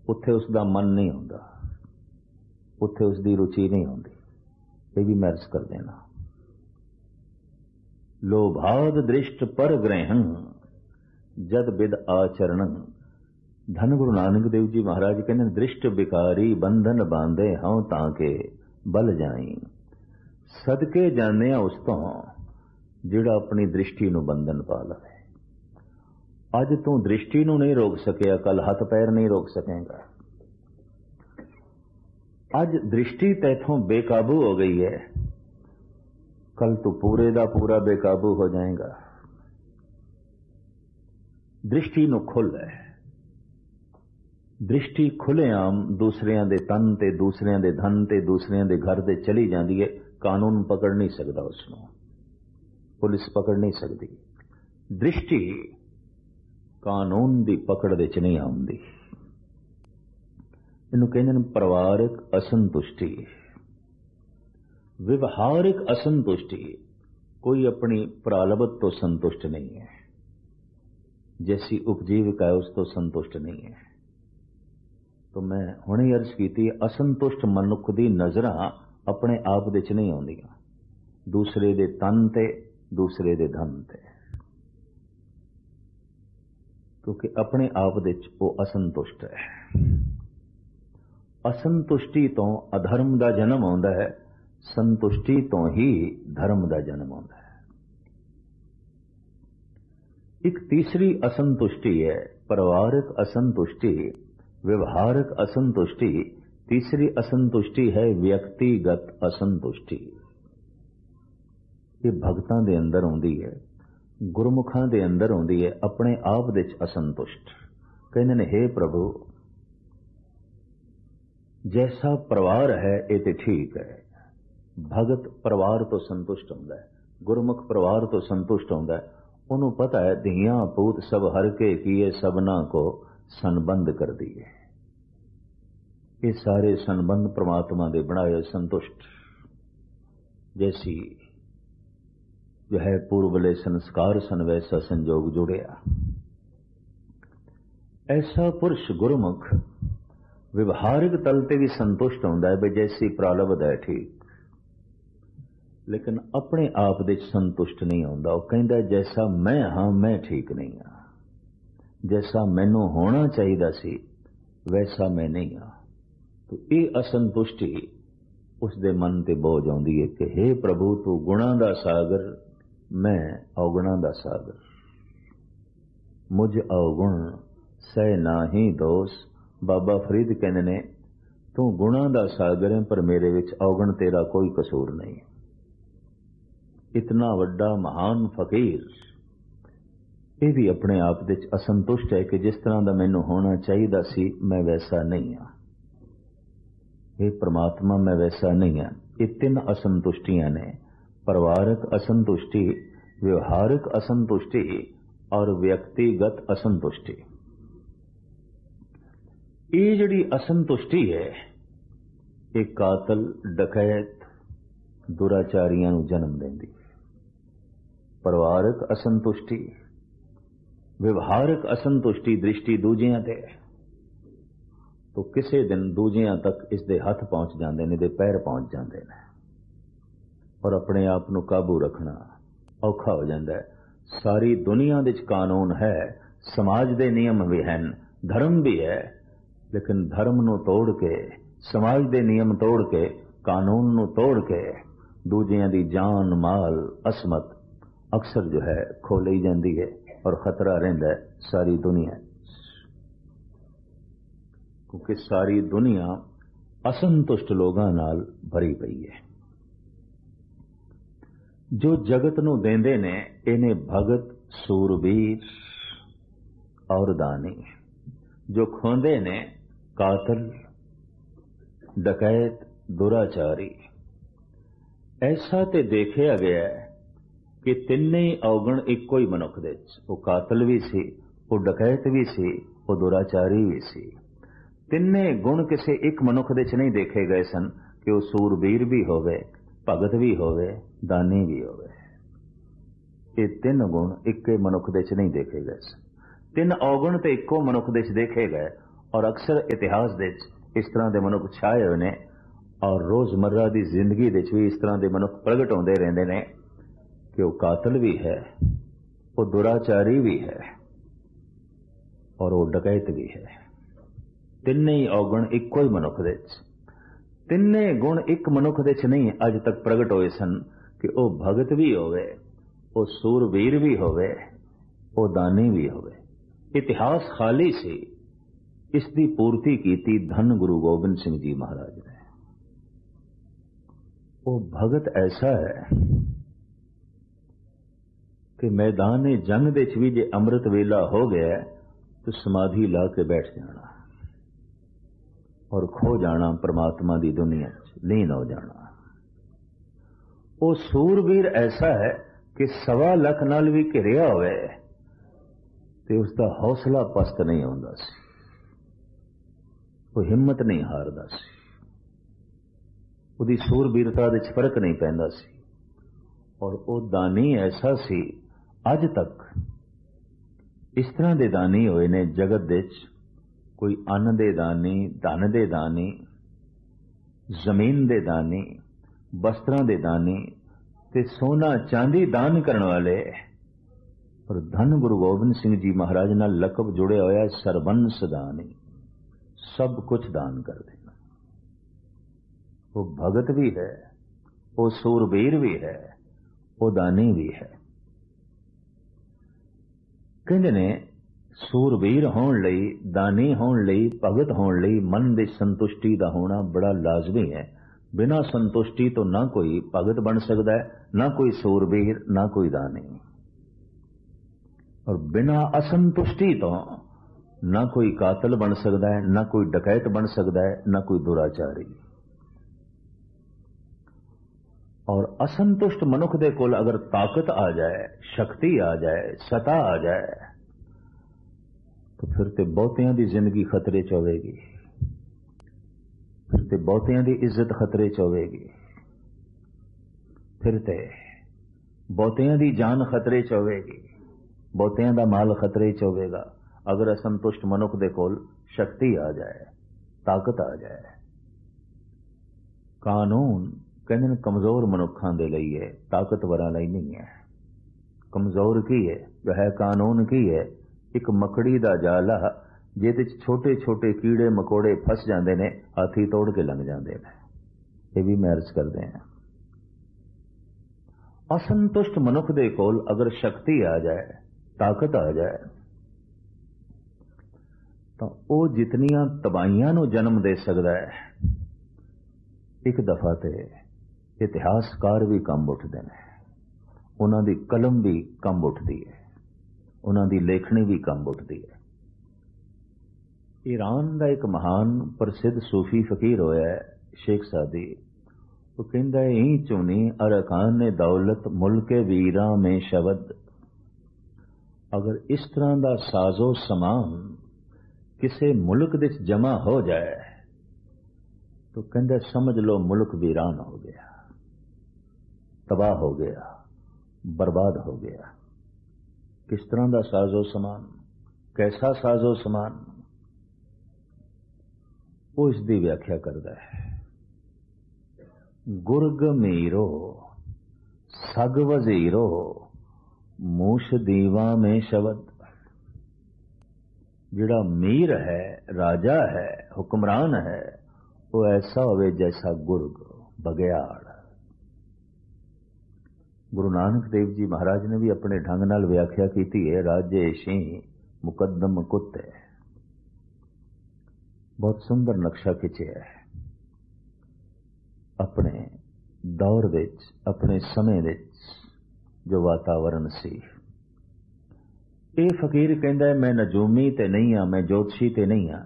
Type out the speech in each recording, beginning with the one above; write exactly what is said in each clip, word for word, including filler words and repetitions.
उत्थे उसका मन नहीं होता, उत्थे उसकी रुचि नहीं होती। ये भी मैरस कर देना। लोभाद दृष्ट पर ग्रहण जद बिद आचरण। धन गुरु नानक देव जी महाराज कहने दृष्ट बिकारी बंधन बांधे हों ताके बल जाई। सदके जाने उस तो जिहड़ा अपनी दृष्टि नूं बंधन पा लवे। अज तू दृष्टि नूं नहीं रोक सकिया, कल हथ पैर नहीं रोक सकेगा। अज दृष्टि तैथों बेकाबू हो गई है, कल तू पूरे दा पूरा बेकाबू हो जाएगा। दृष्टि नूं खुल है, दृष्टि खुलेआम दूसरियां दे तन ते दूसरियां दे धन ते दूसरियां दे घर दे चली जाती है। कानून पकड़ नहीं सकता, उसनों पुलिस पकड़ नहीं सकती। दृष्टि कानून की पकड़ दे च नहीं आउंदी। इनू कहते हैं परिवारिक असंतुष्टि, व्यवहारिक असंतुष्टि। कोई अपनी प्रारब्ध तो संतुष्ट नहीं है, जैसी उपजीविका है उस तो संतुष्ट नहीं है। तो मैं हुणे अर्ज की असंतुष्ट मनुख दी नजरां अपने आप दे च नहीं आउंदियां, दूसरे दे तन ते दूसरे दे धन ते, क्योंकि अपने आप दे च वो असंतुष्ट है। असंतुष्टि तो अधर्म का जन्म आउंदा है, संतुष्टि तो ही धर्म का जन्म आउंदा है। एक तीसरी असंतुष्टि है परिवारिक असंतुष्टि, व्यवहारिक असंतुष्टि। तीसरी असंतुष्टि है व्यक्तिगत असंतुष्टि। ये भगतां दे अंदर आउंदी है, गुरमुखां दे अंदर आउंदी है, अपने आप दे असंतुष्ट। कहंदे ने हे प्रभु जैसा परिवार है ये तो ठीक है, भगत परिवार तो संतुष्ट होंदा है, गुरमुख परिवार तो संतुष्ट होंदा है। उन्हों पता है धियां पूत सब हर के किए सबना को संबंध कर दिए। ये सारे संबंध परमात्मा दे बनाए संतुष्ट। जैसी जो है पूर्वले संस्कार सन वैसा संजोग जुड़िया। ऐसा पुरुष गुरुमुख व्यवहारिक तल ते भी संतुष्ट होंदा है, भाई जैसी प्रारब्ध है ठीक, लेकिन अपने आप दे संतुष्ट नहीं होंदा। वो कहंदा जैसा मैं हाँ मैं ठीक नहीं हाँ, जैसा मैनू होना चाहिए सी वैसा मैं नहीं हाँ। तो ये असंतुष्टि उसके मन ते बोझ आउंदी है कि हे प्रभु तू गुणा दा सागर, मैं अवगुणा दा सागर। मुझ अवगुण सह नाही दोष। बाबा फरीद कहंदे ने तू गुणा दा सागर है पर मेरे विच अवगुण तेरा कोई कसूर नहीं। इतना वड्डा महान फकीर ये भी अपने आप दे असंतुष्ट है कि जिस तरह का मैनू होना चाहिए सी मैं वैसा नहीं हाँ। हे परमात्मा मैं वैसा नहीं हाँ। ये तीन असंतुष्टियां ने, परिवारिक असंतुष्टि, व्यवहारिक असंतुष्टि और व्यक्तिगत असंतुष्टि। ये जिहड़ी असंतुष्टि है ये कातल डकैत दुराचारियां नूं जन्म देंदी। परिवारिक असंतुष्टि, व्यवहारिक असंतुष्टि दृष्टि दूजियां ते, तो किसी दिन दूजियां तक इसके हथ पहुंच जाते हैं, इसके पैर पहुंच जाते हैं और अपने आप को काबू रखना औखा हो जाता है। सारी दुनिया दे कानून है, समाज के नियम भी हैं, धर्म भी है, लेकिन धर्म नूं तोड़ के, समाज के नियम तोड़ के, कानून नूं तोड़ के दूजियां दी जान माल असमत अक्सर जो है खो ली जाती है और खतरा रहिंदा है सारी दुनिया, क्योंकि सारी दुनिया असंतुष्ट लोगों नाल भरी पई है। जो जगत नूं देंदे ने इन्हें भगत सूरबीर और दानी, जो खोंदे ने कातल डकैत दुराचारी। ऐसा ते देखा गया है कि तिन्ने अवगुण इको ही मनुख दे, वो कातल भी सी, वो डकैत भी सी, वो दुराचारी भी सी। तिन्ने गुण किसी एक मनुख दे च नहीं देखे गए सन कि वो सूरबीर भी होवे, भगत भी होवे, दानी भी होवे। ये तीन गुण इक्के मनुख दे च नहीं देखे गए सन। तीन अवगुण तो इको मनुख दे च देखे गए और अक्सर इतिहास दे इस तरह के मनुख छाए हुए ने और रोजमर्रा की जिंदगी दे भी इस तरह के मनुख प्रगट होते रहते हैं कि वह कातल भी है, वो दुराचारी भी है और वो डकैत भी है। तिन्ने ही अवगुण इको ही मनुख दे, तिन्ने गुण एक मनुख दे नहीं अज तक प्रगट होए सन कि वह भगत भी होवे, वो सूरवीर भी होवे, वो दानी भी होवे। इतिहास खाली सी, इसकी पूर्ति की थी धन गुरु गोबिंद सिंह जी महाराज ने। वो भगत ऐसा है कि मैदान जंग दे भी जे अमृत वेला हो गया तो समाधि ला के बैठ जाना और खो जाना परमात्मा की दुनिया लीन हो जाना। वो सूरवीर ऐसा है कि सवा लख नाल भी घिरिया होवे ते उसका हौसला पस्त नहीं होंदा सी, वो हिम्मत नहीं हारदा सी, उसदी सूरबीरता दे फर्क नहीं पैंदा सी। और वो दानी ऐसा सी, अज तक इस तरह के दानी होए ने जगत दे कोई अन्न दे दानी, धन दे दानी, जमीन दे दानी, वस्त्रां दे दानी ते सोना चांदी दान करने वाले। और धन गुरु गोबिंद सिंह जी महाराज नाल लकब जुड़े होया सरबंस दानी, सब कुछ दान कर देना। वो भगत भी है, वो सूरबीर भी है, वो दानी भी है। कहते ने सूरबीर होने लई, दानी होने लई, भगत होने लई मन की संतुष्टि का होना बड़ा लाजमी है। बिना संतुष्टि तो ना कोई भगत बन सकता है, ना कोई सूरबीर, ना कोई दानी। और बिना असंतुष्टि तो ना कोई कातल बन सकता है, ना कोई डकैत बन सकता है, ना कोई दुराचारी। और असंतुष्ट मनुख दे कोल अगर ताकत आ जाए, शक्ति आ जाए, सता आ जाए तो फिर ते बहुतियां दी जिंदगी खतरे च होवेगी, फिर ते बहुतियां दी इज्जत खतरे च होवेगी, फिर ते बहुतियां दी जान खतरे च होवेगी, बहुतियां दा माल खतरे च होवेगा। अगर असंतुष्ट मनुख दे कोल शक्ति आ जाए, ताकत आ जाए। कानून कहते कमजोर मनुखों दे लई है, ताकतवरां लई नहीं है। कमजोर की है जो है, कानून की है, एक मकड़ी दा जाला जिहदे च छोटे छोटे कीड़े मकोड़े फस जाते हैं, हाथी तोड़ के लंघ जाते हैं। ये भी मैरिज करते हैं। असंतुष्ट मनुख दे कोल अगर शक्ति आ जाए, ताकत आ जाए तो वह जितनियां तबाहियां नूं जन्म दे सकता है, एक दफा ते इतिहासकार भी कम उठते हैं, उन्हां दी कलम भी कम उठती है, उन्हां दी लेखनी भी कम उठती है। ईरान का एक महान प्रसिद्ध सूफी फकीर होया है शेख सादी, वो कहता है ही चुनी अरकान ने दौलत मुल्के वीरा में शबद। अगर इस तरह का साजो समान किसी मुल्क दे जमा हो जाए तो कहता समझ लो मुल्क वीरान हो गया, तबाह हो गया, बर्बाद हो गया। किस तरह का साजो समान, कैसा साजो समान, वो इसकी व्याख्या करता है। गुरग मीरो सग वजीरो मूश दीवा में शबद। जिहड़ा मीर है, राजा है, हुक्मरान है, वो ऐसा होवे जैसा गुरग, बगयाड़। गुरु नानक देव जी महाराज ने भी अपने ढंग नाल व्याख्या की है, राजे सिंह मुकदम कुत्ते। बहुत सुंदर नक्शा खिंचिया है अपने दौर विच, अपने समय विच जो वातावरण सी। ये फकीर कहता है मैं नजूमी ते नहीं हाँ, मैं ज्योतिषी ते नहीं हाँ,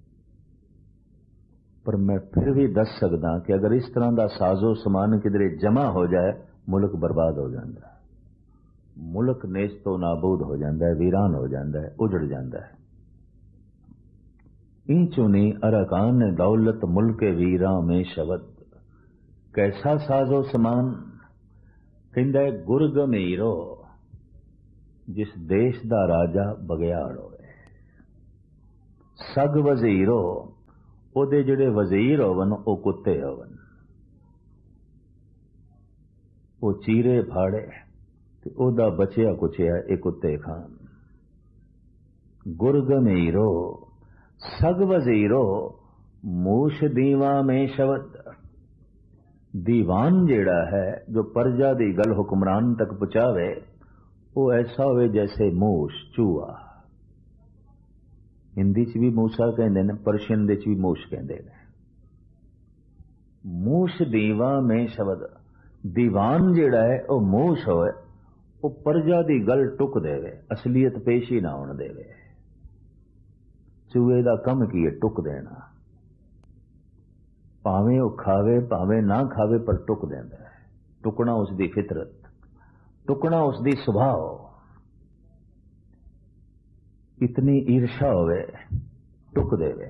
पर मैं फिर भी दस सकदा कि अगर इस तरह का साजो समान किधरे जमा हो जाए मुल्क बर्बाद हो जाता है, मुल्क नेस्तो नाबूद हो जाता है, वीरान हो जाता है, उजड़ जाता है। ई चुनी अरकान ने दौलत मुल्क वीरा में शबद। कैसा साजो समान, कहता है गुरग मीरो, जिस देश दा राजा बगयाड़ होए, सग वजीरो, ਉਹਦੇ ਜਿਹੜੇ ਵਜ਼ੀਰ ਹੋਵਨ ਉਹ ਕੁੱਤੇ ਹੋਵਨ, ਉਹ ਚੀਰੇ ਫਾੜੇ ਤੇ ਉਹਦਾ ਬਚਿਆ ਕੁਚਿਆ ਇਹ ਕੁੱਤੇ ਖਾਣ। ਗੁਰਗਮੀਰੋ ਸਗ ਵਜ਼ੀਰੋ ਮੂਸ਼ ਦੀਵਾ में शब्द, ਦੀਵਾਨ ਜਿਹੜਾ ਹੈ ਜੋ ਪਰਜਾ ਦੀ ਗੱਲ ਹੁਕਮਰਾਨ ਤੱਕ ਪਹੁੰਚਾਵੇ ਉਹ ਐਸਾ ਹੋਵੇ ਜੈਸੇ ਮੂਸ਼ ਚੂਹਾ। ਹਿੰਦੀ ਚ ਵੀ ਮੂਸਾ ਕਹਿੰਦੇ ਨੇ, ਪਰਸ਼ੀਅਨ ਦੇ ਚ ਵੀ ਮੂਸ਼ ਕਹਿੰਦੇ ਨੇ। ਮੂਸ਼ ਦੀਵਾ में ਸ਼ਬਦ, ਦੀਵਾਨ ਜਿਹੜਾ ਹੈ ਉਹ ਮੂਸ਼ ਹੋਵੇ, ਉਹ ਪਰਜਾ ਦੀ ਗੱਲ ਟੁੱਕ ਦੇਵੇ, ਅਸਲੀਅਤ ਪੇਸ਼ ਹੀ ਨਾ ਹੋਣ ਦੇਵੇ। ਚੂਹੇ ਦਾ ਕੰਮ ਕੀ ਹੈ? ਟੁੱਕ ਦੇਣਾ। ਭਾਵੇਂ ਉਹ ਖਾਵੇ ਭਾਵੇਂ ਨਾ ਖਾਵੇ ਪਰ ਟੁੱਕ ਦਿੰਦਾ ਹੈ। ਟੁਕਣਾ ਉਸਦੀ ਫਿਤਰਤ, ਟੁਕਣਾ ਉਸਦੀ ਸੁਭਾਅ। इतनी ईर्षा होवे टुक देवे।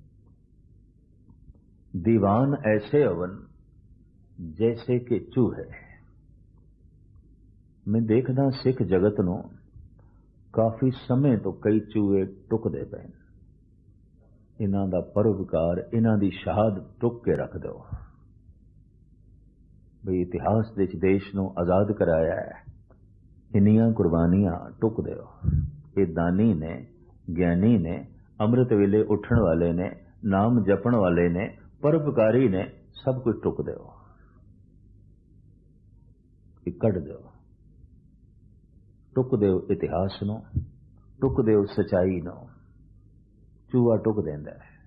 दीवान ऐसे होवन जैसे कि चूहे। मैं देखदा सिख जगत नूं काफी समय तो कई चूहे टुकदे पे। इन्हां दा परोपकार, इन्हां दी शहादत टुक के रख दो बई इतिहास दे विच देश नूं आजाद कराया है, इन्नियां कुर्बानियां टुक दो। ये दानी ने, ज्ञानी ने, अमृत वेले उठण वाले ने, नाम जपण वाले ने, परोपकारी ने, सब कुछ टुक दो, कट दो। टुक दो इतिहास नूं, टुक दो सच्चाई नूं। चूहा टुक देंदा है।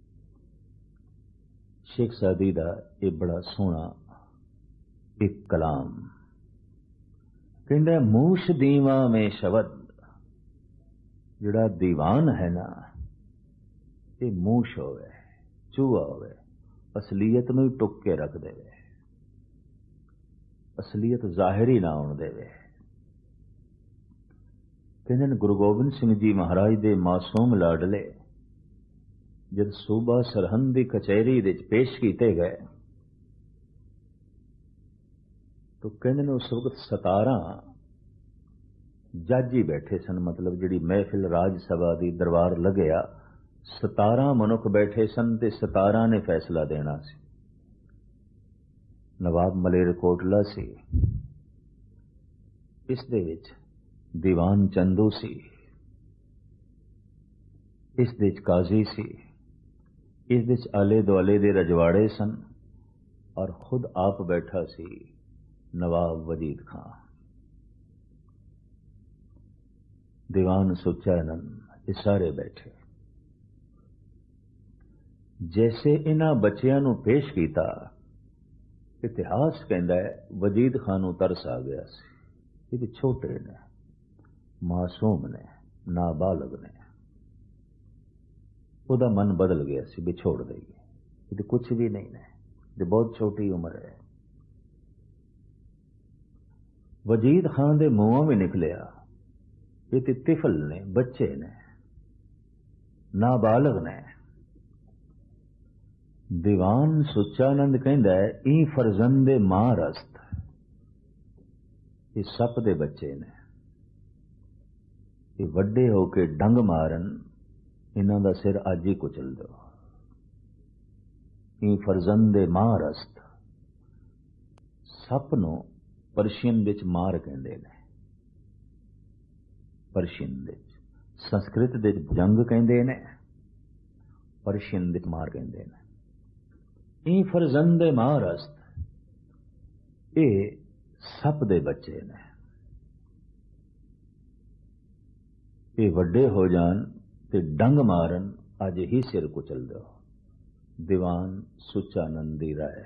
शेख सादी दा ये बड़ा सोहना एक कलाम कहंदा, मूश दीवा में शब्द, जिहड़ा दीवान है ना ये मूश होवे, चूहा होवे, असलीयत नूं टुक के रख देवे, असलीयत जाहिर ही ना होण देवे। कहंदे गुरु गोबिंद सिंह जी महाराज दे मासूम लाडले जद सूबा सरहंद दी कचहरी दे पेश कीते गए तो कहंदे उस वक्त सतारह जज ही बैठे सन। मतलब जिहड़ी महफिल राज सभा दी दरबार लगया, सतारह मनुख बैठे सन ते सतारह ने फैसला देना सी। नवाब मलेरकोटला सी, इस दे विच दीवान चंदू सी, इस दे विच काजी सी, इस दे विच आले दुआले दे रजवाड़े सन और खुद आप बैठा सी नवाब वजीद खां। दीवान सुचानंद ये सारे बैठे। जैसे इन्हां बच्चियां नूं पेश कीता, इतिहास कहंदा है वजीद खान नूं तरस आ गया सी। ये छोटे ने, मासूम ने, नाबालग ने। उहदा मन बदल गया सी भी छोड़ दईए, ये कुछ भी नहीं ने, ये बहुत छोटी उम्र है। वजीद खान दे मुंहों भी निकलिया, ये तो तिफल ने, बच्चे ने, नाबालग ने। दीवान सुचानंद कहंदा है ई फरजंदे मां रस्त, ये सप दे बच्चे ने, ये वड्डे होके डंग मारन, इन्हां दा सिर अज ही कुचल दो। ई फरजंदे मां रस्त, सप नूं पर्शियन विच मार कहंदे ने, पर्शियन दे संस्कृत दे जंग कहंदे ने, पर्शियन दे मार कहंदे ने। ई फरजंदे महारस्त, ये सप दे बच्चे ने, ये वड्डे हो जान ते डंग मारन, अज ही सिर कुचल दो। दीवान सुचानंद दी राय।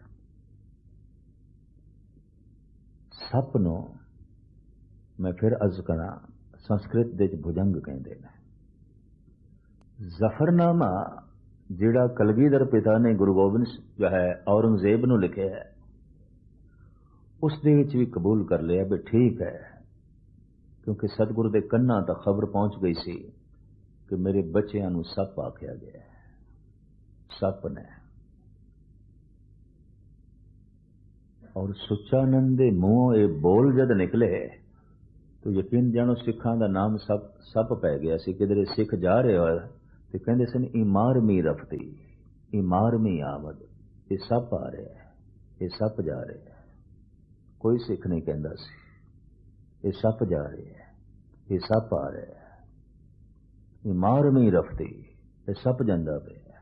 सप नूं मैं फिर अर्ज करा, संस्कृत दे भुजंग कहंदे ने। जफरनामा जिहड़ा कलगीधर पिता ने गुरु गोबिंद जो है औरंगजेब नूं लिखिया है, उस दे विच भी कबूल कर लिया भी ठीक है, क्योंकि सतगुरु दे कन्नां तक खबर पहुंच गई सी कि मेरे बच्चियां नूं सप आखिया गया है। सप ने और सुचानंद दे मूंहों ये बोल जद निकले तो यकीन जानो सिखां दा नाम सप सप पै गया सी। किधरे सिख जा रहे हो ਤੇ ਕਹਿੰਦੇ ਸਨ ਇਮਾਰਵੀਂ ਰਫਤੀ, ਇਮਾਰਵੀਂ ਆਮਦ, ਇਹ ਸੱਪ ਆ ਰਿਹਾ ਹੈ, ਇਹ ਸੱਪ ਜਾ ਰਿਹਾ ਹੈ। ਕੋਈ ਸਿੱਖ ਨਹੀਂ ਕਹਿੰਦਾ ਸੀ ਇਹ ਸੱਪ ਜਾ ਰਿਹਾ ਹੈ, ਇਹ ਸੱਪ ਆ ਰਿਹਾ ਹੈ। ਇਮਾਰਵੀਂ ਰਫਤੀ, ਇਹ ਸੱਪ ਜਾਂਦਾ ਪਿਆ।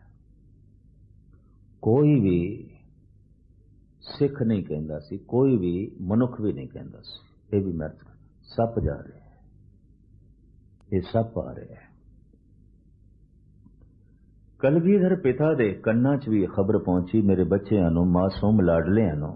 ਕੋਈ ਵੀ ਸਿੱਖ ਨਹੀਂ ਕਹਿੰਦਾ ਸੀ, ਕੋਈ ਵੀ ਮਨੁੱਖ ਵੀ ਨਹੀਂ ਕਹਿੰਦਾ ਸੀ ਇਹ ਵੀ ਮੈਂ ਸੱਪ ਜਾ ਰਿਹਾ ਹੈ, ਇਹ ਸੱਪ ਆ ਰਿਹਾ ਹੈ। ਕਲਗੀਧਰ ਪਿਤਾ ਦੇ ਕੰਨਾਂ 'ਚ ਵੀ ਖਬਰ ਪਹੁੰਚੀ, ਮੇਰੇ ਬੱਚਿਆਂ ਨੂੰ, ਮਾਸੂਮ ਲਾਡਲਿਆਂ ਨੂੰ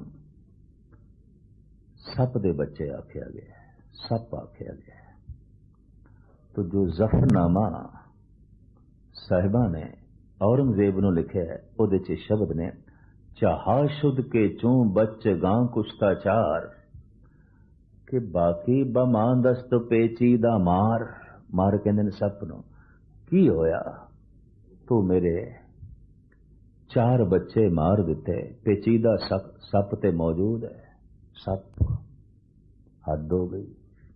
ਸੱਪ ਦੇ ਬੱਚੇ ਆਖਿਆ ਗਿਆ, ਸੱਪ ਆਖਿਆ ਗਿਆ। ਤੋ ਜੋ ਜ਼ਫਰਨਾਮਾ ਸਾਹਿਬਾਂ ਨੇ ਔਰੰਗਜ਼ੇਬ ਨੂੰ ਲਿਖਿਆ ਹੈ, ਉਹਦੇ 'ਚ ਸ਼ਬਦ ਨੇ, ਚਾਹਾ ਸ਼ੁੱਧ ਕੇ ਚੂੰ ਬੱਚ ਗਾਂ ਕੁਸ਼ਤਾ ਚਾਰ, ਕਿ ਬਾਕੀ ਬਮਾਂਦਸਤ ਪੇਚੀ ਦਾ ਮਾਰ। ਮਾਰ ਕਹਿੰਦੇ ਨੇ ਸੱਪ ਨੂੰ। ਕੀ ਹੋਇਆ? ਤੂੰ ਮੇਰੇ ਚਾਰ ਬੱਚੇ ਮਾਰ ਦਿੱਤੇ, ਪੇਚੀਦਾ ਸੱਪ ਤੇ ਮੌਜੂਦ ਹੈ। ਸੱਪ, ਹੱਦ ਹੋ ਗਈ।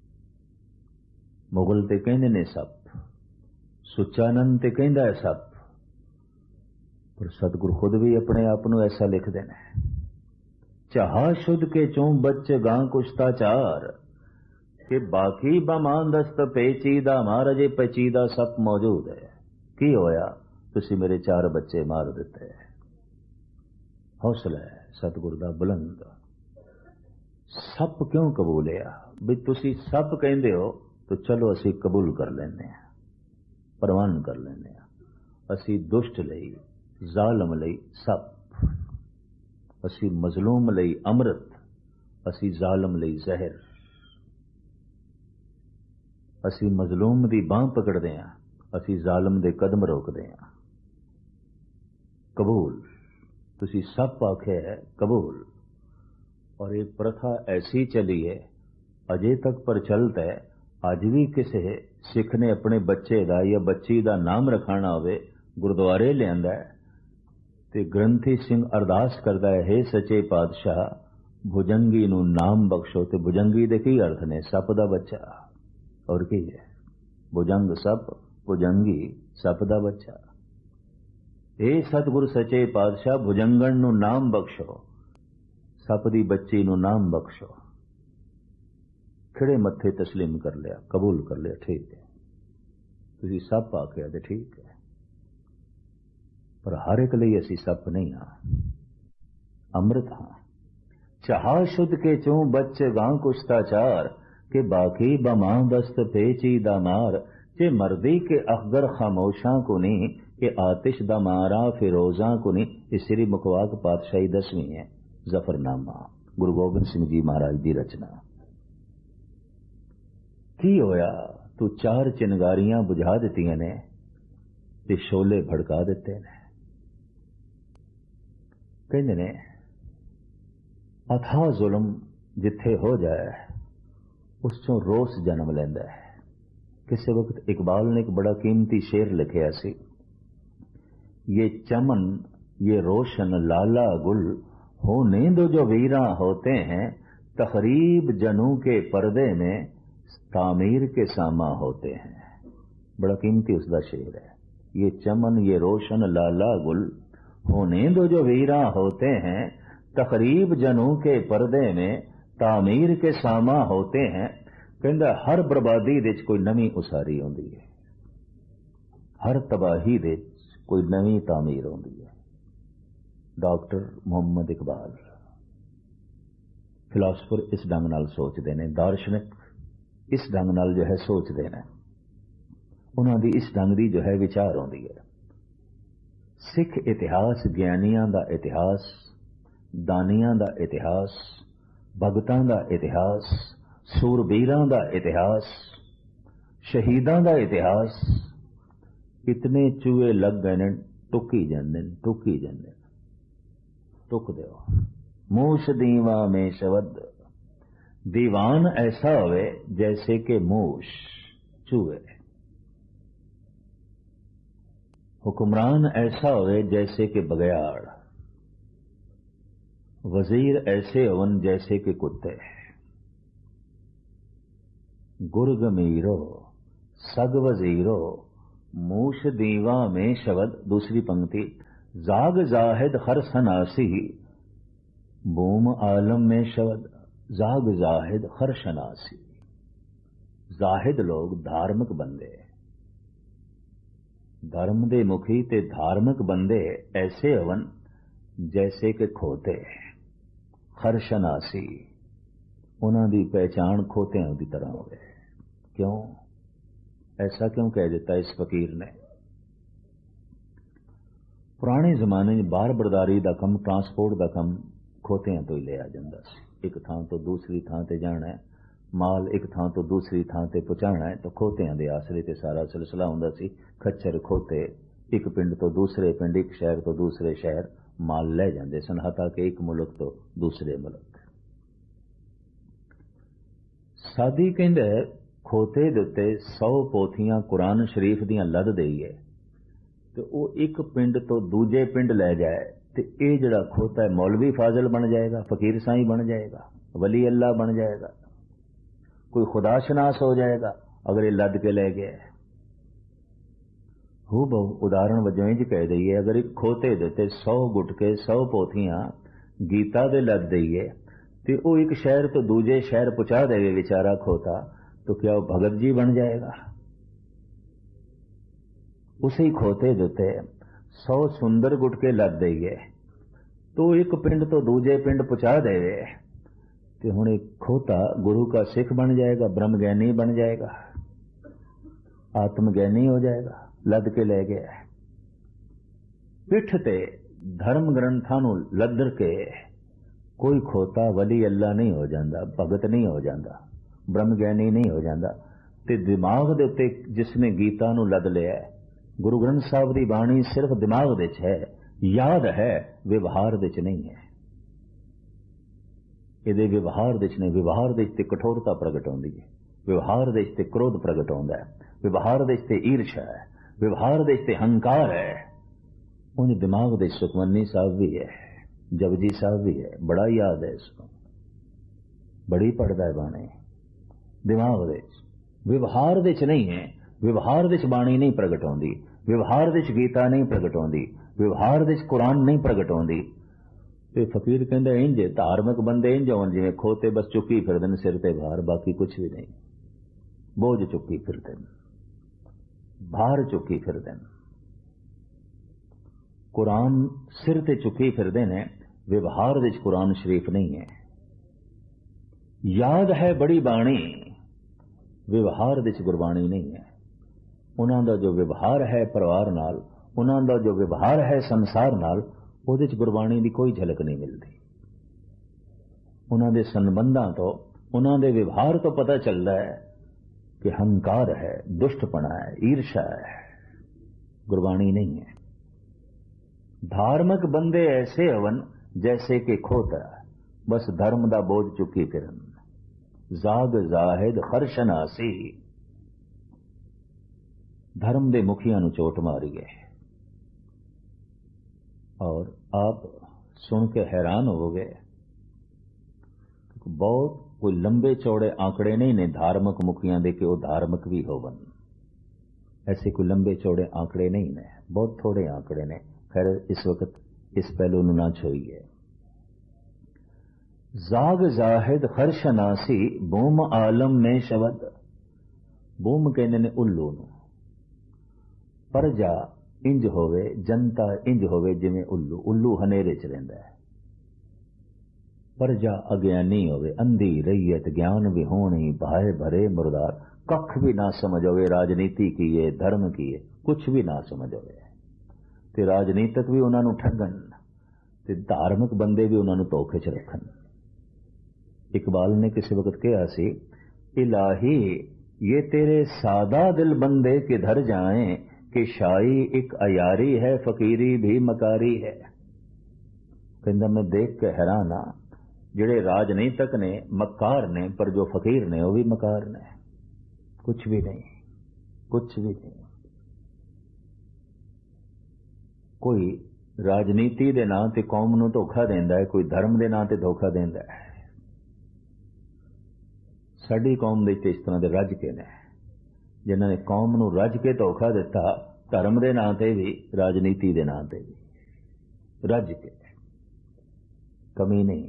ਮੁਗਲ ਤੇ ਕਹਿੰਦੇ ਨੇ ਸੱਪ, ਸੁਚਾਨੰਦ ਤੇ ਕਹਿੰਦਾ ਹੈ ਸੱਪ, ਪਰ ਸਤਿਗੁਰ ਖੁਦ ਵੀ ਆਪਣੇ ਆਪ ਨੂੰ ਐਸਾ ਲਿਖਦੇ ਨੇ। ਚਾਹਾ ਸ਼ੁੱਧ ਕੇ ਚੋਂ ਬੱਚ ਗਾਂ ਕੁਸ਼ਤਾ ਚਾਰ, ਕਿ ਬਾਕੀ ਬਮਾਂਦਸਤ ਪੇਚੀਦਾ ਮਾਰ, ਅਜੇ ਪੇਚੀਦਾ ਸੱਪ ਮੌਜੂਦ ਹੈ। ਕੀ ਹੋਇਆ? ਤੁਸੀਂ ਮੇਰੇ ਚਾਰ ਬੱਚੇ ਮਾਰ ਦਿੱਤੇ। ਹੌਸਲਾ ਹੈ ਸਤਿਗੁਰ ਦਾ ਬੁਲੰਦ। ਸੱਪ ਕਿਉਂ ਕਬੂਲਿਆ? ਵੀ ਤੁਸੀਂ ਸੱਪ ਕਹਿੰਦੇ ਹੋ ਤਾਂ ਚਲੋ ਅਸੀਂ ਕਬੂਲ ਕਰ ਲੈਂਦੇ ਹਾਂ, ਪ੍ਰਵਾਨ ਕਰ ਲੈਂਦੇ ਹਾਂ। ਅਸੀਂ ਦੁਸ਼ਟ ਲਈ, ਜ਼ਾਲਮ ਲਈ ਸੱਪ, ਅਸੀਂ ਮਜ਼ਲੂਮ ਲਈ ਅੰਮ੍ਰਿਤ, ਅਸੀਂ ਜ਼ਾਲਮ ਲਈ ਜ਼ਹਿਰ। ਅਸੀਂ ਮਜ਼ਲੂਮ ਦੀ ਬਾਂਹ ਪਕੜਦੇ ਹਾਂ, ਅਸੀਂ ਜ਼ਾਲਮ ਦੇ ਕਦਮ ਰੋਕਦੇ ਹਾਂ। ਕਬੂਲ। ਤੁਸੀਂ ਸੱਪ ਆਖਿਆ ਹੈ, ਕਬੂਲ। और ये प्रथा ऐसी चली है, अजे तक प्रचलित है। अज भी किसी सिख ने अपने बच्चे का या बच्ची का नाम रखाना होवे, गुरुद्वारे लियांदा है ते ग्रंथी सिंह अरदास करता है, हे सचे पातशाह भुजंगी नू नाम बख्शो। ते भुजंगी दे की अर्थ ने? सप दा बच्चा। और की है? भुजंग सप, भुजंगी सप दा बच्चा। हे सतगुरु सचे पातशाह भुजंगन नू नाम बख्शो, सप दी बच्ची नू नाम बख्शो। खिड़े मत्थे तस्लीम कर लिया, कबूल कर लिया, ठीक है। तुसी सप आखिया ते ठीक है, पर हर एक लिए असी सप नहीं हाँ, अमृत हाँ। चाहा शुद्ध के चूं बच गां कुश्ता चार, के बाकी बमां दस्त पेची दा मार। जे मर्दी के अखगर खामोशां को नहीं, के आतिश दा मारा फिरोजां को नहीं। ये श्री मुखवाक पातशाही दसवीं है, जफरनामा, गुरु गोबिंद सिंह जी महाराज की रचना। की होया? तू चार चिनगारियां बुझा दित्तियां ने ते शोले भड़का दिते ने। कहंदे ने अथाह जुल्म जिथे हो जाए उस चों रोस जन्म लैंदा है। किसी वक्त इकबाल ने एक बड़ा कीमती शेर लिखिया सी, ये चमन ये रोशन लाला गुल होने दो जो वीरा होते हैं, तकरीब जनू के पर्दे में तामीर के सामा होते हैं। बड़ा कीमती उसका शेर है। ये चमन ये रोशन लाला गुल होने दो जो वीरा होते हैं, तकरीब जनू के पर्दे में तामीर के सामा होते हैं। कहंदा हर बर्बादी दे कोई नवी उसारी आउंदी है, हर तबाही दे कोई नवी तामीर आउंदी है। डॉक्टर मोहम्मद इकबाल फिलासफर इस ढंग नाल सोचते हैं, दार्शनिक इस ढंग नाल जो है सोचते हैं, उन्हां दी इस ढंग दी जो है विचार आउंदी है। सिख इतिहास ज्ञानियां दा इतिहास, दानियां दा इतिहास, भगतां दा इतिहास, सूरबीरां दा इतिहास, शहीदां दा इतिहास। कितने चूहे लग गए ने, टुकी जांदे ने, टुकी जांदे ने। टुक दो मूस दीवा में शबद, दीवान ऐसा होवे जैसे कि मूस, चूहे। हुक्मरान ऐसा होवे जैसे कि बगयाड़, वजीर ऐसे होवन जैसे कि कुत्ते। गुर गमीरो सग वजीरो, मूश दीवा में शब्द, दूसरी पंक्ति, जाग जाहिद हर सनासी, बूम आलम में शब्द, जाग जाहिद हर शनासी। जाहिद लोग धार्मिक बंदे, धर्म दे मुखी ते धार्मिक बंदे ऐसे हवन जैसे कि खोते, हर शनासी, उन्हां दी पहचान खोतियां दी तरह होवे। क्यों ऐसा क्यों कह दिता इस फकीर ने? पुराने जमाने में बार बरदारी का कम, ट्रांसपोर्ट का कम खोतियां तो ही लिया जाता सी। एक थां तो दूसरी थां ते जाना है, माल एक थां तो दूसरी थां ते पहुंचाना है, तो खोतियां दे आसरे ते सारा सिलसिला हुंदा सी। खच्चर खोते एक पिंड तो दूसरे पिंड, एक शहर तो दूसरे शहर माल ले जाते सन, हता कि एक मुल्क तो दूसरे मुल्क। सादी कहंदे खोते दे उत्ते सौ पोथियां कुरान शरीफ दियां लद देईए ते वो एक पिंड तो दूजे पिंड ले जाए, ते ये जिहड़ा खोता है मौलवी फाजिल बन जाएगा, फकीर साईं बन जाएगा, वली अल्लाह बन जाएगा, कोई खुदाशनास हो जाएगा अगर ये लद के ले गया। हू बहु उदाहरण वजों इंज कह दईए, अगर एक खोते दे उत्ते सौ गुटके सौ पोथियां गीता दे लद दईए ते वो एक शहर तो दूजे शहर पहुंचा देवे बेचारा खोता, तो क्या वो भगत जी बन जाएगा? उसी खोते देते सौ सुंदर गुटके लद देइए तो एक पिंड तो दूजे पिंड पहुंचा देवे, तो हुण एक खोता गुरु का सिख बन जाएगा, ब्रह्म ज्ञानी बन जाएगा, आत्मज्ञानी हो जाएगा, लद के ले गया। पिठ ते धर्म ग्रंथां नूं लदर के कोई खोता वली अल्लाह नहीं हो जाता, भगत नहीं हो जाता, ब्रह्म ज्ञानी नहीं हो जाता। ते दिमाग दे उत्ते जिसने गीता नूं लद लिया है, गुरु ग्रंथ साहब दी बाणी सिर्फ दिमाग दे च है, याद है, व्यवहार दे च नहीं है। इहदे व्यवहार दे च नहीं, व्यवहार दे च ते कठोरता प्रगट होंदी है, व्यवहार दे च ते क्रोध प्रगट होंदा है, व्यवहार दे च ते ईर्ष्या है, व्यवहार दे च ते हंकार है। उन दिमाग दे सुखमनी साहब भी है, जपजी साहब भी है, बड़ा याद है इसको, बड़ी पढ़दा है बाणी दिमाग दे च, व्यवहार दे च नहीं है। व्यवहार दे च बाणी नहीं प्रगट होंदी, व्यवहार दे च गीता नहीं प्रगट होंदी, व्यवहार दे च कुरान नहीं प्रगट होंदी। ते फकीर कहंदा इंज धार्मिक बंदे इंज होण जिवें खोते बस चुक्की फिरदे ने सिर ते भार, बाकी कुछ भी नहीं, बोझ चुक्की फिरदे ने, भार चुक्की फिरदे ने, कुरान सिर ते चुक्की फिरदे ने, व्यवहार दे च कुरान शरीफ नहीं है। याद है बड़ी बाणी, व्यवहार दे च गुरबाणी नहीं है। उन्हां दा जो व्यवहार है परिवार नाल, उन्हां दा जो व्यवहार है संसार नाल, उहदे च गुरबाणी दी कोई झलक नहीं मिलती। उन्हां दे संबंधां तो, उन्हां दे व्यवहार तो पता चलता है कि हंकार है, दुष्टपना है, ईर्ष्या है, गुरबाणी नहीं है। धार्मिक बंदे ऐसे हवन जैसे कि खोता बस धर्म दा बोझ चुकी फिरन, जाग जाहिद खरशनासी, धर्म दे मुखियां नूं चोट मारी है। और आप सुन के हैरान होगे, बहुत कोई लंबे चौड़े आंकड़े नहीं ने धार्मिक मुखियां दे कि वो धार्मिक भी होवन, ऐसे कोई लंबे चौड़े आंकड़े नहीं ने, बहुत थोड़े आंकड़े ने। खैर इस वक्त इस पहलू नूं ना छोड़िए। जाग जाहिद खरशनासी, बूम आलम में शब्द, बूम कहने ने उल्लू नूं, प्रजा इंज होवे, जनता इंज होवे जिवें उल्लू, उल्लू हनेरे च रहिंदा है, प्रजा अज्ञानी होवे, अंधी रैयत ज्ञान विहोणी, भाए भरे मुरदार, कख भी ना समझ होवे राजनीति की है, धर्म की है, कुछ भी ना समझ होवे, ते राजनीतिक भी उन्हां नूं ठगन, ते धार्मिक बंदे भी उन्हां नूं धोखे च रखन। इकबाल ने किसी वक्त कहा सी, इलाही ये तेरे सादा दिल बंदे किधर जाएं, कि शाही एक अयारी है, फकीरी भी मकारी है। कहंदा मैं देख के हैरान हाँ, जिहड़े राजनीतिक ने मकार ने, पर जो फकीर ने वो भी मकार ने, कुछ भी नहीं, कुछ भी नहीं। कोई राजनीति दे नां ते कौम नूं धोखा देंदा है, कोई धर्म दे नां ते धोखा देंदा है। साडी कौम दे इस तरह दे रज के ने, जिन्होंने कौम नूं रज के धोखा दिता, धर्म के नां ते भी राजनीति के नां ते भी रज के, कमी नहीं।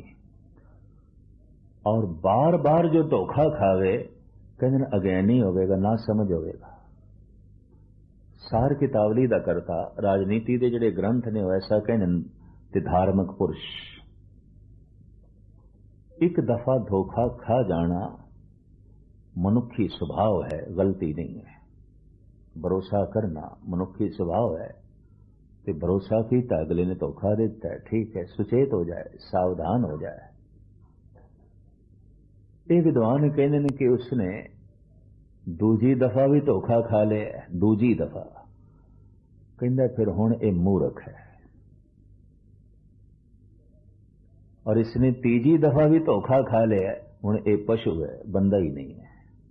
और बार बार जो धोखा खावे कहते अज्ञानी होवेगा, ना समझ होवेगा। सार कितावली दा करता राजनीति के जिहड़े ग्रंथ ने ऐसा कहने ते धार्मिक पुरुष एक दफा धोखा खा जाना मनुखी स्वभाव है, गलती नहीं है। भरोसा करना मनुखी स्वभाव है, ते भरोसा किया अगले ने धोखा देता है, ठीक है, सुचेत हो जाए, सावधान हो जाए। ये विद्वान कहते हैं कि उसने दूजी दफा भी धोखा खा लिया, दूजी दफा कहता फिर हुण ये मूर्ख है। और इसने तीजी दफा भी धोखा खा लिया, हुण ये पशु है, बंदा ही नहीं है,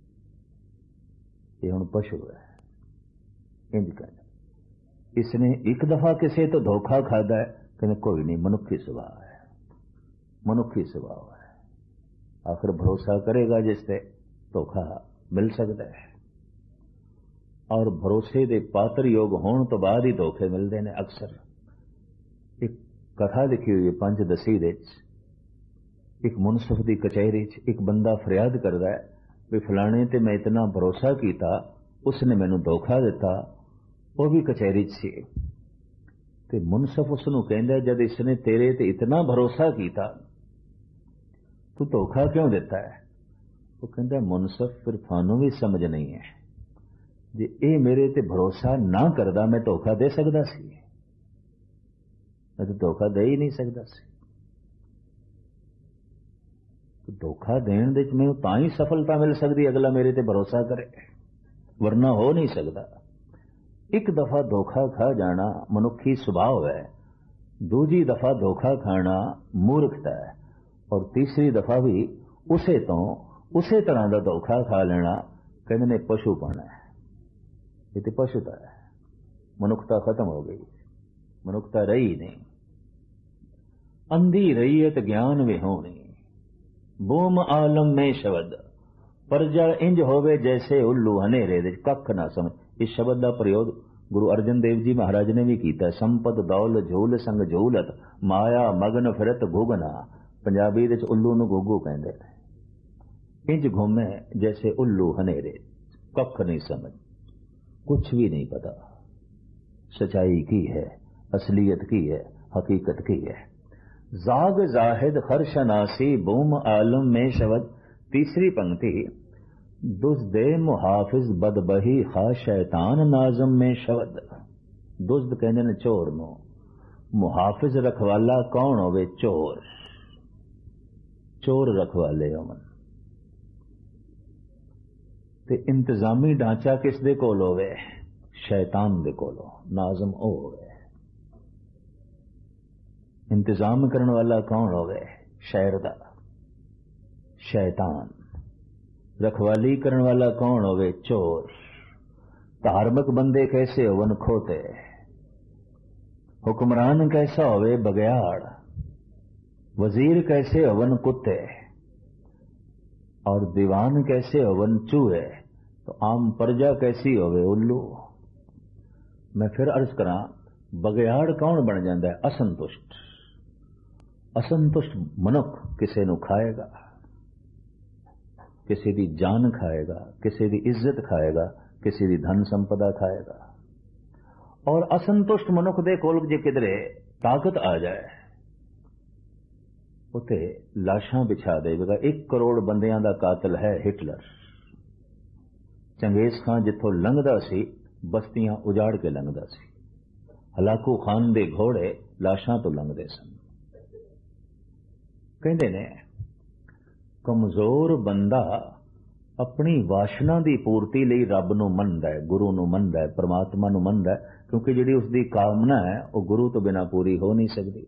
ये हुण पशु है। इंज कहना इसने एक दफा किसी तो धोखा खादा है, कहने कोई नहीं, मनुखी स्वभाव है, मनुखी स्वभाव है। आखिर भरोसा करेगा जिससे धोखा मिल सकता है। और भरोसे दे पात्र योग होने तो बाद ही धोखे मिलते हैं। अक्सर एक कथा लिखी हुई है पंच दसी दे, एक मुनसिफ की कचहरी च एक बंदा फरियाद करता है भी फलाने ते मैं इतना भरोसा किया, उसने मैनू धोखा दिता, वो भी कचहरी च सी। ते मुनसिफ उसनू कहंदा जब इसने तेरे ते इतना भरोसा किया तू धोखा क्यों देता है? वो कहता मुनसिफ फिर थानू भी समझ नहीं है, जे ये मेरे ते भरोसा ना करदा मैं धोखा दे सकदा सी? मैं तो धोखा दे ही नहीं सकदा सी। तो धोखा देने दे मैनू तां ही सफलता मिल सकती अगला मेरे ते भरोसा करे, वरना हो नहीं सकता। एक दफा धोखा खा जाना मनुखी स्वभाव है, दूजी दफा धोखा खाना मूर्खता है, और तीसरी दफा भी उसे तो उसे तरह का धोखा खा लेना कहते ने पशुपन है। ये तो पशुता है, मनुखता खत्म हो गई, मनुखता रही नहीं। अंधी रही है तो ज्ञान विहोणी, बूम आलम में शब्द परजा इंज होवे जैसे उल्लू हनेरे दे कख ना समझ। इस शब्द का प्रयोग गुरु अर्जन देव जी महाराज ने भी किया। संपत दौल झूल संग झूलत माया मगन फिरत घुगना। पंजाबी दे उल्लू नूं घुगू कहंदे ने। इंज घूमे जैसे उल्लू हनेरे, कख नहीं समझ, कुछ भी नहीं पता सच्चाई की है, असलियत की है, हकीकत की है। जाग जाहिद खरशनासी बूम आलम में शब्द। तीसरी पंक्ति दुज्दे मुहाफिज बदबही खा शैतान नाजम में शब्द। दुज्द कहते ने चोर नो, मुहाफिज रखवाला कौन होवे? चोर, चोर रखवाले होवन। ते इंतजामी ढांचा किस दे कोल होवे? शैतान दे कोलो। नाजम ओ होवे। इंतजाम करने वाला कौन होवे? शहर दा शैतान। रखवाली करने वाला कौन होवे? चोर। धार्मिक बंदे कैसे होवन? खोते। हुक्मरान कैसा होवे? बगयाड़। वजीर कैसे होवन? कुत्ते। और दीवान कैसे होवन? चूहे। तो आम प्रजा कैसी होवे? उल्लू। मैं फिर अर्ज करा, बगयाड़ कौन बन जाता है? असंतुष्ट। असंतुष्ट मनुख किसी नू खाएगा, किसी की जान खाएगा, किसी की इज्जत खाएगा, किसी की धन संपदा खाएगा। और असंतुष्ट मनुख दे कोल जे किधरे ताकत आ जाए उते लाशां बिछा देगा। एक करोड़ बंदियां दा कातिल है हिटलर। चंगेज खान जिथों लंघदा सी बस्तियां उजाड़ के लंघदा सी। हलाकू खान दे घोड़े लाशां तो लंघदे सन। कहते ने कमजोर बंदा अपनी वासना की पूर्ति लई रब नूं मनदा है, गुरु नूं मनदा है, परमात्मा नूं मनदा है, क्योंकि जिहड़ी उसकी कामना है वो गुरु तो बिना पूरी हो नहीं सकती।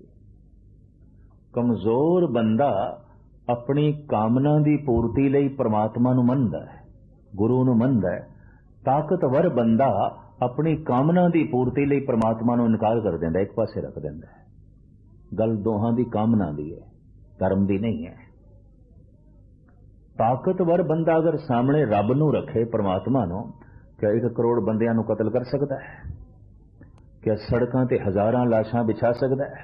कमजोर बंदा अपनी कामना की पूर्ति लई परमात्मा नूं मनदा है, गुरु नूं मनदा है। ताकतवर बंदा अपनी कामना की पूर्ति लई परमात्मा नूं इनकार कर देंदा, एक पासे रख देंदा है। गल दोहां दी कामना दी है, धर्म दी नहीं है। ताकतवर बंदा अगर सामने रब नूं रखे, परमात्मा नूं, क्या एक करोड़ बंदियां नूं कतल कर सकता है? क्या सड़कां ते हजारां लाशां बिछा सकता है?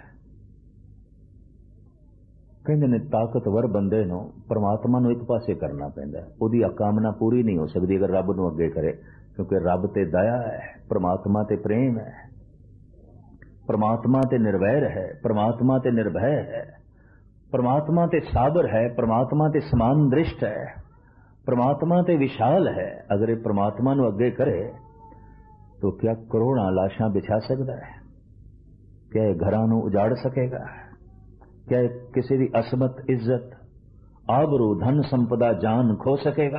कहंदे ने ताकतवर बंदे नूं परमात्मा नूं एक पासे करना पैंदा है। उहदी कामना पूरी नहीं हो सकती अगर रब नूं अगे करे, क्योंकि रब ते दया है, परमात्मा ते प्रेम है, परमात्मा ते निर्वैर है, परमात्मा ते निर्भय है, परमात्मा ते साबर है, परमात्मा ते समान दृष्ट है, परमात्मा ते विशाल है। अगर ये परमात्मा नूं अगे करे तो क्या करोड़ां लाशां बिछा सकता है? क्या ये घरां नूं उजाड़ सकेगा? क्या ये किसी की असमत इज्जत आबरू धन संपदा जान खो सकेगा?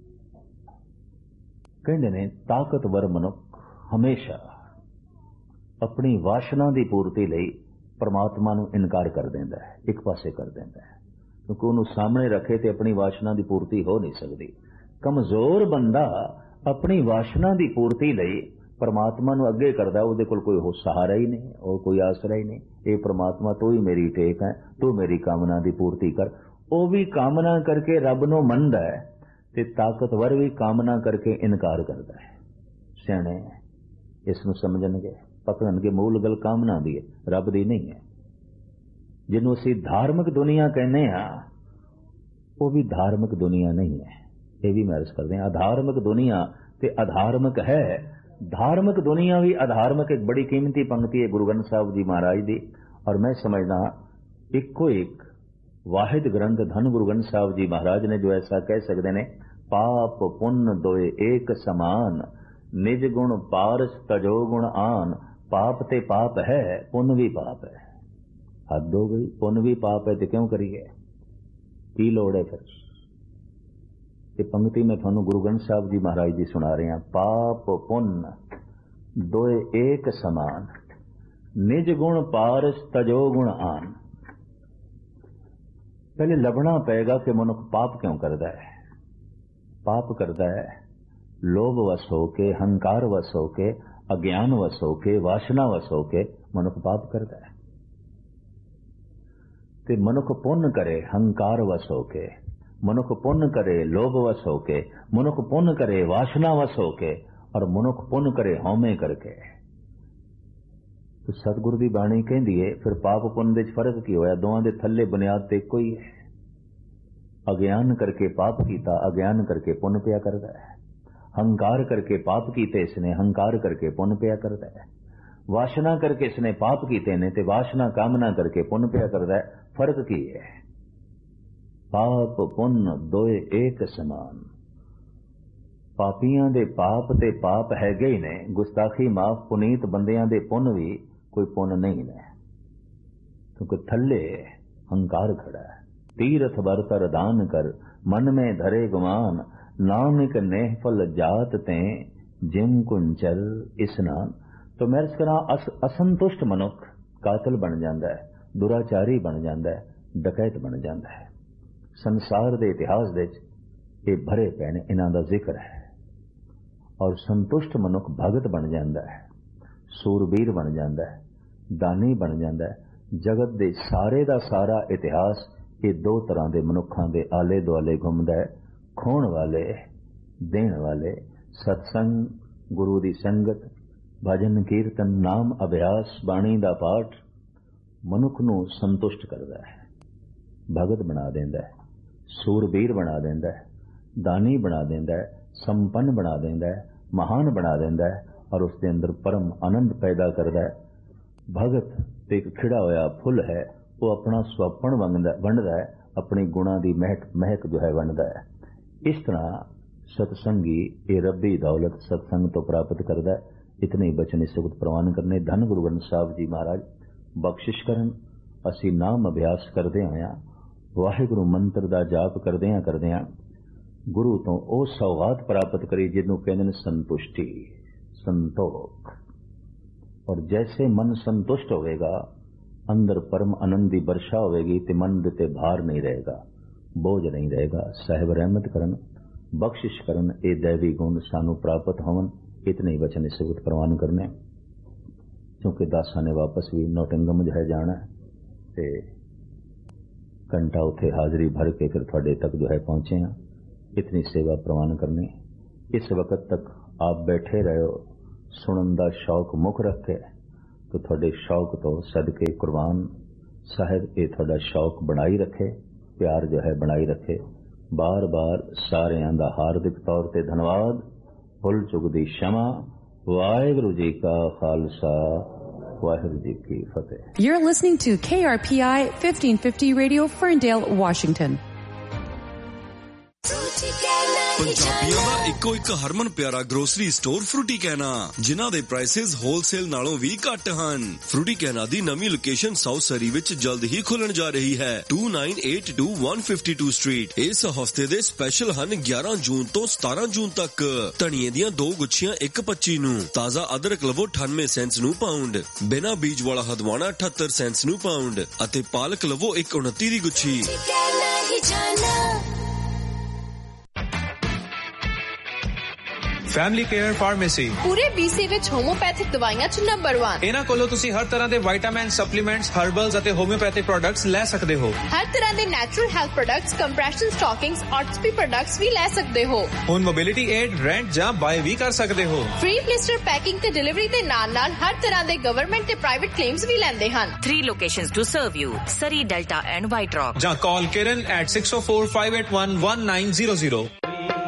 कहंदे ने ताकतवर मनुख हमेशा अपनी वासना की पूर्ति लई परमात्मा नूं इनकार कर देंदा है, एक पासे कर देंदा है, क्योंकि उन्होंने सामने रखे तो अपनी वासना की पूर्ति हो नहीं सकती। कमजोर बंदा अपनी वासना की पूर्ति लई परमात्मा नूं अगे करदा, उहदे कोल कोई हो सहारा ही नहीं और कोई आसरा ही नहीं। ये परमात्मा तू ही मेरी टेक है, तू मेरी कामना की पूर्ति कर। वो भी कामना करके रब नूं मनदा है ते ताकतवर भी कामना करके इनकार करता है। सियाणे इस नूं समझणगे, पकड़नगे मूल गल कामना दी है, रब दी नहीं है। जिन्हों असीं धार्मिक दुनिया कहने हाँ, वो भी धार्मिक दुनिया नहीं है। ये भी मैं अर्ज करते हैं, अधार्मिक दुनिया ते अधार्मिक है। धार्मिक दुनिया भी अधार्मिक एक बड़ी कीमती पंक्ति है गुरु ग्रंथ साहब जी महाराज दी। और मैं समझना इको एक वाहिद ग्रंथ धन गुरु ग्रंथ साहब जी महाराज ने जो ऐसा कह सकते ने, पाप पुण्य दोए एक समान, निज गुण पारस तजो गुण आन। पाप ते पाप है, पुण्य भी पाप है। हद हो गई, पुण्य भी पाप है तो क्यों करिए, की लोड़ है फिर? ये पंक्ति में थानू गुरु ग्रंथ साहब जी महाराज जी सुना रहे हैं। पाप पुण्य दोए एक समान, निज गुण पारस तजो गुण आन। पहले लभना पड़ेगा कि मनुख पाप क्यों करता है। पाप करता है लोभ वश होके, हंकार वश होके, अज्ञान वश होके, वासना वश होके मनुख पाप करता है। ते मनुख पुण्य करे हंकार वश होके, मनुख पुण्य करे लोभ वश होके, मनुख पुण्य करे वासना वश होके, और मनुख पुण्य करे हौमे करके। तो सतगुरु की बाणी कहती है फिर पाप पुण्य दे फर्क की होया? दोवां दे थल्ले बुनियाद ते इक्को ही है। अज्ञान करके पाप कीता, अज्ञान करके पुण्य पिया करता है। हंकार करके पाप कीते इसने, हंकार करके पुण्य पिया करता है। वासना करके इसने पाप कीते ने ते वासना कामना करके पुण्य पिया करता है। फर्क की है? पाप पुण्य दोए एक समान। पापियां दे पाप ते पाप हैगे ही ने, गुस्ताखी माफ, पुनीत बंदियां दे पुण्य भी कोई पुण्य नहीं ने, क्योंकि थल्ले हंकार खड़ा है। तीरथ बरतर दान कर, मन में धरे गुमान, नानक नेह फल जात ते जिम कुंचल स्नान। तो मैं इस तरह अस, असंतुष्ट मनुख कातल बन जाता है, दुराचारी बन जाता है, डकैत बन जाता है। संसार के इतिहास दे ये भरे पे ने, इन्हां दा जिक्र है। और संतुष्ट मनुख भगत बन जाता है, सूरबीर बन जाता है, दानी बन जाता है। जगत दे सारे दा सारा इतिहास ये दो तरह के मनुखों के आले दुआले घूमता है। खोण वाले, देण वाले। सत्संग, गुरु की संगत, भजन कीर्तन, नाम अभ्यास, बाणी का पाठ मनुख नूं संतुष्ट करता है, भगत बना देंदा है, सूरबीर बना देंदा है, दानी बना देंदा है, संपन्न बना देंदा है, महान बना देंदा है, और उसके अंदर परम आनंद पैदा करता है। भगत एक खिड़ा होया फुल है, वो अपना स्वपन वंडदा है, अपनी गुणा की महक महक जो है वंडदा है। इस तरह सत्संगी ये रब्बी दौलत सत्संग तो प्राप्त करता है। इतने ही बचन इस वक्त प्रवान करने। धन गुरु ग्रंथ साहब जी महाराज बख्शिश करन। असी नाम अभ्यास करदे होया वाहिगुरु मंत्र का जाप करदियां करदियां गुरु तो वो सौगात प्राप्त करी जिन्हों कहते हैं संतुष्टि, संतोख। और जैसे मन संतुष्ट होगा, अंदर परम आनंद की वर्षा होगी, तो मन दे भार नहीं रहेगा, बोझ नहीं रहेगा। साहिब रहमत करन, बख्शिश करन, ये दैवी गुण सानू प्राप्त होवन। इतने ही वचन इस वक्त प्रवान करने, क्योंकि दासा ने वापस भी नोटिंगम जो है जाना है, घंटा उत्थे हाजरी भर के फिर थोड़े तक जो है पहुंचे हैं। इतनी सेवा प्रवान करनी। इस वक्त तक आप बैठे रहो सुनन दा शौक मुख रखे तो थोड़े शौक तो सदके कुर्बान साहिब ये थोड़ा शौक बनाई रखे, प्यार जो है बनाई रखे। बार बार सारिਆਂ ਦਾ हार्दिक तौर ते धन्यवाद। भुल चुक दी क्षमा। वाहिगुरू जी का खालसा, वाहिगुरू जी की फतेह। You're listening to K R P I fifteen fifty Radio, Ferndale, Washington. ਪੰਜਾਬੀਆਂ ਦਾ ਇੱਕੋ ਇੱਕ ਹਰਮਨ ਪਿਆਰਾ ਗਰੋਸਰੀ ਸਟੋਰ ਫਰੂਟੀ ਕਹਿਣਾ, ਜਿਨ੍ਹਾਂ ਦੇ ਪ੍ਰਾਈਸਿਸ ਹੋਲਸੇਲ ਨਾਲੋਂ ਵੀ ਘੱਟ ਹਨ। ਫਰੂਟੀ ਕਹਿਣਾ ਦੀ ਨਵੀਂ ਲੋਕੇਸ਼ਨ ਸਾਊਥ ਸਰੀ ਵਿੱਚ ਜਲਦ ਹੀ ਖੁੱਲਣ ਜਾ ਰਹੀ ਹੈ, two nine eight two one five two street. ਇਸ ਹਫਤੇ ਦੇ ਸਪੈਸ਼ਲ ਹਨ ਗਿਆਰਾਂ ਜੂਨ ਤੋਂ ਸਤਾਰਾਂ ਜੂਨ ਤੱਕ। ਧਨੀਏ ਦੀਆਂ ਦੋ ਗੁੱਛੀਆਂ ਇੱਕ ਪੱਚੀ ਨੂੰ, ਤਾਜ਼ਾ ਅਦਰਕ ਲਵੋ ਅਠਾਨਵੇਂ ਸੈਂਟਸ ਨੂੰ ਪਾਉਂਡ, ਬਿਨਾਂ ਬੀਜ ਵਾਲਾ ਹਦਵਾਣਾ ਅਠੱਤਰ ਸੈਂਟਸ ਨੂੰ ਪਾਉਂਡ ਅਤੇ ਪਾਲਕ ਲਵੋ ਇੱਕ ਉਨੱਤੀ ਦੀ ਗੁੱਛੀ। ਫੈਮਿਲੀ ਕੇਅਰ ਫਾਰਮੇਸੀ ਪੂਰੇ ਬੀਸੀ ਵਿੱਚ ਹੋਮੋਪੈਥਿਕ ਦਵਾਈਆਂ ਚ ਨੰਬਰ ਇੱਕ। ਇਹਨਾਂ ਕੋਲੋਂ ਤੁਸੀਂ ਹਰ ਤਰ੍ਹਾਂ ਦੇ ਵਿਟਾਮਿਨ, ਸਪਲੀਮੈਂਟਸ, ਹਰਬਲਸ ਅਤੇ ਹੋਮਿਓਪੈਥਿਕ ਪ੍ਰੋਡਕਟਸ ਲੈ ਸਕਦੇ ਹੋ। ਹਰ ਤਰ੍ਹਾਂ ਦੇ natural health products, compression ਸਟਾਕਿੰਗਸ, ਆਰਥੋਪੀ products ਵੀ ਲੈ ਸਕਦੇ ਹੋ। ਹੁਣ ਮੋਬਿਲਿਟੀ ਏਡ, ਰੈਂਟ ਜਾਂ ਬਾਏ ਵੀ ਕਰ ਸਕਦੇ ਹੋ। ਫ੍ਰੀ ਬਲਿਸਟਰ ਪੈਕਿੰਗ ਤੇ ਡਿਲੀਵਰੀ ਦੇ ਨਾਲ ਨਾਲ ਹਰ ਤਰ੍ਹਾਂ ਦੇ ਗਵਰਨਮੈਂਟ ਤੇ ਪ੍ਰਾਈਵੇਟ ਕਲੇਮਸ ਵੀ ਲੈਂਦੇ ਹਨ। Three locations to serve you: Surrey, Delta and White Rock. ਜਾਂ ਕਾਲ Kiran at six oh four five eight one one nine zero zero.